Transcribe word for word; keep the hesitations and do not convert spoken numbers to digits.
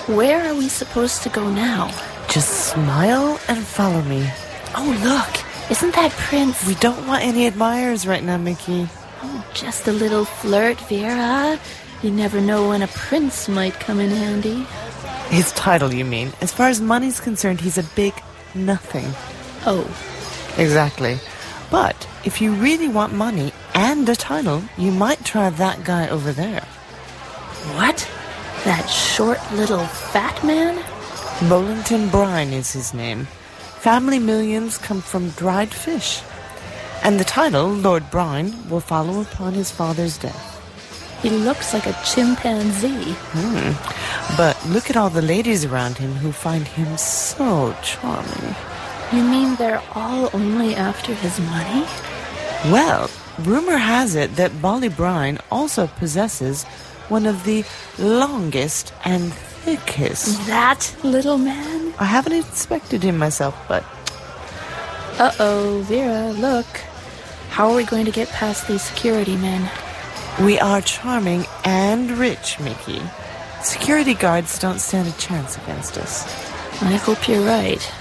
Where are we supposed to go now? Just smile and follow me. Oh, look. Isn't that Prince? We don't want any admirers right now, Mickey. Oh, just a little flirt, Vera. You never know when a prince might come in handy. His title, you mean? As far as money's concerned, he's a big nothing. Oh. Exactly. But if you really want money and a title, you might try that guy over there. What? That short little fat man? Bollington Brine is his name. Family millions come from dried fish. And the title, Lord Brine, will follow upon his father's death. He looks like a chimpanzee. Hmm. But look at all the ladies around him who find him so charming. You mean they're all only after his money? Well, rumor has it that Bolly Brine also possesses one of the longest and thickest. That little man? I haven't inspected him myself, but... Uh-oh, Vera, look. How are we going to get past these security men? We are charming and rich, Mickey. Security guards don't stand a chance against us. I hope you're right.